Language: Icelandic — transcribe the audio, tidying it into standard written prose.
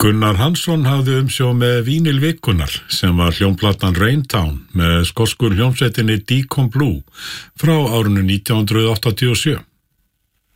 Gunnar Hansson hafði umsjón með Vínil vikunnar sem var hljómplatan Raintown með skosku hljómsveitinni Deacon Blue frá árinu 1987.